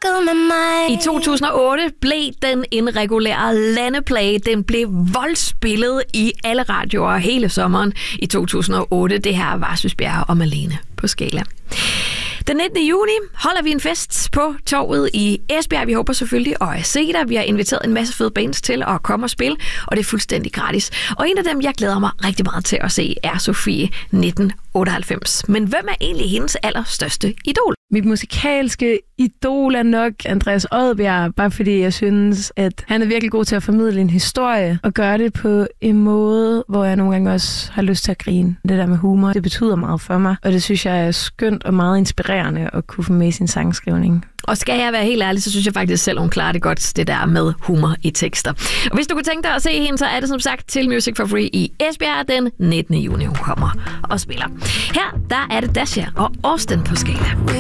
med mig. I 2008 blev den en regulær landeplage. Den blev voldspillet i alle radioer hele sommeren i 2008. Det her var Søsbjerg og Malene på Skala. Den 19. juni holder vi en fest på torvet i Esbjerg. Vi håber selvfølgelig at se dig. Vi har inviteret en masse fede bands til at komme og spille, og det er fuldstændig gratis. Og en af dem, jeg glæder mig rigtig meget til at se, er Sofie 1998. Men hvem er egentlig hendes allerstørste idol? Mit musikalske idol er nok Andreas Odbjerg, bare fordi jeg synes, at han er virkelig god til at formidle en historie og gøre det på en måde, hvor jeg nogle gange også har lyst til at grine. Det der med humor, det betyder meget for mig, og det synes jeg er skønt og meget inspirerende at kunne få med i sin sangskrivning. Og skal jeg være helt ærlig, så synes jeg faktisk selv, hun klarer det godt, det der med humor i tekster. Og hvis du kunne tænke dig at se hende, så er det som sagt til Music for Free i Esbjerg den 19. juni, hun kommer og spiller. Her, der er det Dasha og Austin på Skala.